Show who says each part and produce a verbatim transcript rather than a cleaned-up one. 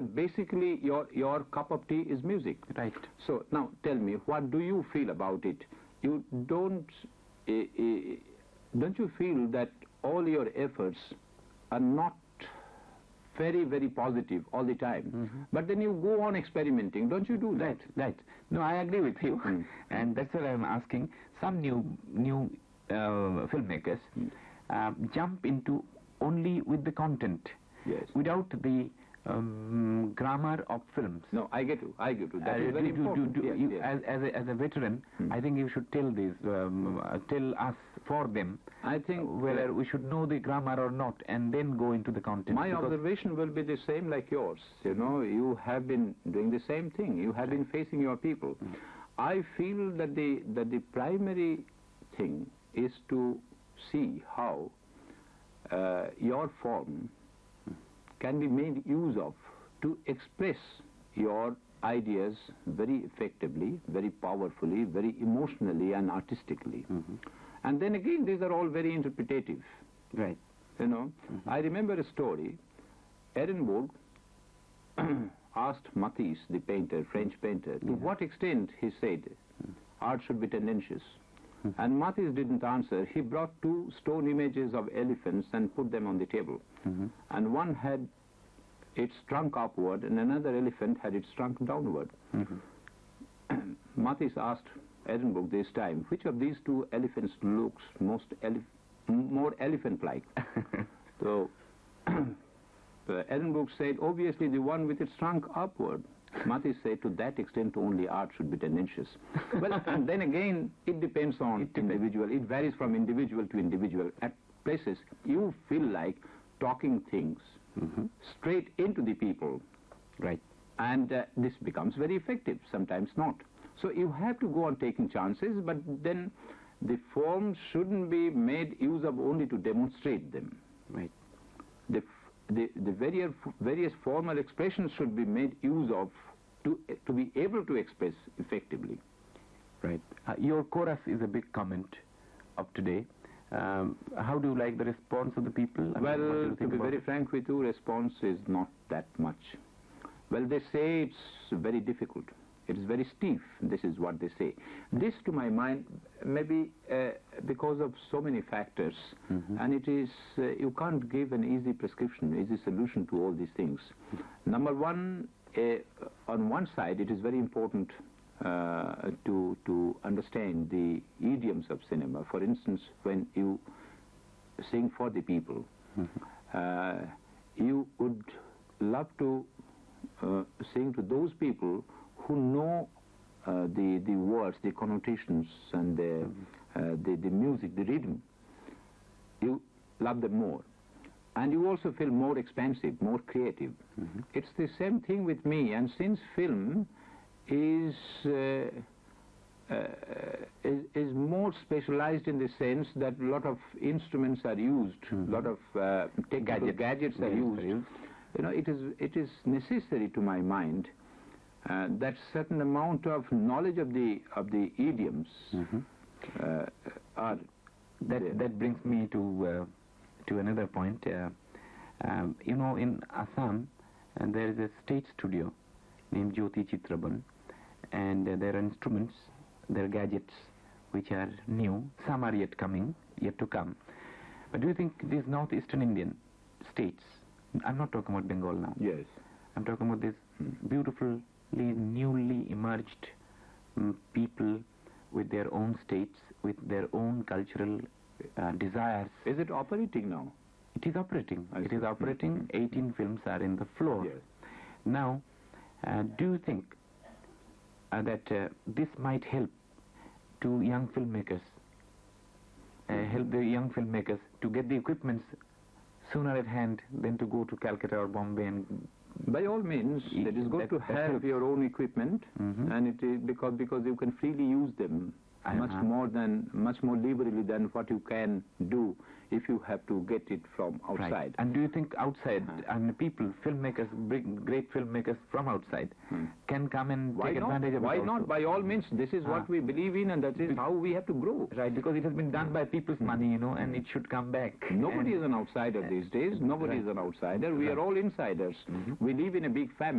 Speaker 1: but basically your, your cup of tea is music.
Speaker 2: Right.
Speaker 1: So now tell me, what do you feel about it? You don't, uh, uh, don't you feel that all your efforts are not very, very positive all the time? Mm-hmm. But then you go on experimenting, don't you do that?
Speaker 2: Right, right. No, I agree with you.
Speaker 1: Mm.
Speaker 2: And that's what I'm asking. Some new, new uh, filmmakers mm. uh, jump into only with the content.
Speaker 1: Yes.
Speaker 2: Without the um, grammar of films.
Speaker 1: No, I get you. I get you. That
Speaker 2: uh,
Speaker 1: is very
Speaker 2: do,
Speaker 1: important.
Speaker 2: Do, do,
Speaker 1: yes,
Speaker 2: you,
Speaker 1: yes.
Speaker 2: As, as, a, as a veteran, hmm. I think you should tell this, um, uh, tell us for them.
Speaker 1: I think
Speaker 2: uh, whether uh, we should know the grammar or not, and then go into the content.
Speaker 1: My observation will be the same like yours. You know, you have been doing the same thing. You have been facing your people. Hmm. I feel that the that the primary thing is to see how uh, your form can be made use of to express your ideas very effectively, very powerfully, very emotionally and artistically. Mm-hmm. And then again, these are all very interpretative.
Speaker 2: Right.
Speaker 1: You know, mm-hmm. I remember a story. Ehrenburg asked Matisse, the painter, French painter, to yeah. what extent, he said, mm-hmm. art should be tendentious. Mm-hmm. And Matisse didn't answer. He brought two stone images of elephants and put them on the table. Mm-hmm. And one had its trunk upward, and another elephant had its trunk downward. Mm-hmm. Matisse asked Ehrenburg this time, which of these two elephants looks most ele more elephant-like? So uh, Ehrenburg said, obviously the one with its trunk upward. Matisse said, to that extent only art should be tendentious. Well, and then again, it depends on it individual. It varies from individual to individual. At places, you feel like talking things mm-hmm. straight into the people.
Speaker 2: Right.
Speaker 1: And uh, this becomes very effective, sometimes not. So you have to go on taking chances, but then the forms shouldn't be made use of only to demonstrate them.
Speaker 2: Right.
Speaker 1: The The, the various, various formal expressions should be made use of to, to be able to express effectively.
Speaker 2: Right. Uh, your chorus is a big comment of today. Um, how do you like the response of the people? I
Speaker 1: well,
Speaker 2: mean,
Speaker 1: to be very it? frank with you, response is not that much. Well, they say it's very difficult. It is very stiff, this is what they say. This, to my mind, maybe uh, because of so many factors, mm-hmm. and it is, uh, you can't give an easy prescription, easy solution to all these things. Mm-hmm. Number one, uh, on one side, it is very important uh, to, to understand the idioms of cinema. For instance, when you sing for the people, mm-hmm. uh, you would love to uh, sing to those people who know uh, the, the words, the connotations, and the, mm-hmm. uh, the, the music, the rhythm. You love them more. And you also feel more expansive, more creative. Mm-hmm. It's the same thing with me, and since film is, uh, uh, is, is more specialized in the sense that a lot of instruments are used, a mm-hmm. lot of uh, technical gadgets, gadgets are
Speaker 2: yes,
Speaker 1: used. Used. You know, it is, it is necessary to my mind Uh, that certain amount of knowledge of the of the idioms mm-hmm. uh, are
Speaker 2: that there. That brings me to uh, to another point. Uh, um, you know, in Assam, and there is a state studio named Jyoti Chitraban, and uh, there are instruments, there are gadgets which are new. Some are yet coming, yet to come. But do you think these northeastern Indian states? I'm not talking about Bengal now.
Speaker 1: Yes,
Speaker 2: I'm talking about this hmm. beautiful. Newly emerged um, people with their own states, with their own cultural uh, desires.
Speaker 1: Is it operating now?
Speaker 2: It is operating.
Speaker 1: I
Speaker 2: it
Speaker 1: see.
Speaker 2: is operating. Mm-hmm. eighteen films are in the floor.
Speaker 1: Yes.
Speaker 2: Now, uh, do you think uh, that uh, this might help to young filmmakers, uh, mm-hmm. help the young filmmakers to get the equipments sooner at hand than to go to Calcutta or Bombay and
Speaker 1: by all means, it is good
Speaker 2: that,
Speaker 1: to have your own equipment, mm-hmm. and it is because because you can freely use them uh-huh. much more than much more liberally than what you can do if you have to get it from outside.
Speaker 2: Right. And do you think outside, uh-huh. and people, filmmakers, big, great filmmakers from outside, hmm. can come and
Speaker 1: Why
Speaker 2: take
Speaker 1: not?
Speaker 2: advantage of
Speaker 1: Why
Speaker 2: it? Why
Speaker 1: not? By all means, this is uh-huh. what we believe in, and that is how we have to grow.
Speaker 2: Right, because it has been done by people's hmm. money, you know, and it should come back.
Speaker 1: Nobody
Speaker 2: and
Speaker 1: is an outsider these days. Nobody
Speaker 2: right.
Speaker 1: is an outsider. We
Speaker 2: right.
Speaker 1: are all insiders. Mm-hmm. We live in a big family.